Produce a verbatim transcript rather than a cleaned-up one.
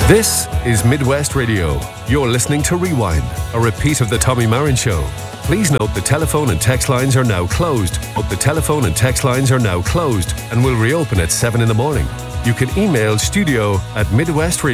This is Midwest Radio. You're listening to Rewind, a repeat of the Tommy Marin Show. Please note the telephone and text lines are now closed. But the telephone and text lines are now closed and will reopen at seven in the morning. You can email studio at midwest radio.